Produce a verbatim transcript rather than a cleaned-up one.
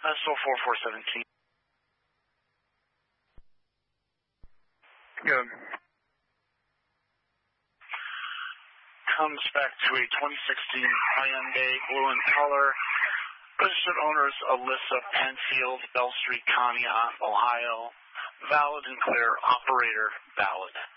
Uh, so four four seventeen. Good. Comes back to a twenty sixteen Hyundai, blue in color. Registered owners Alyssa Penfield, Bell Street, Conneaut, Ohio. Valid and clear. Operator valid.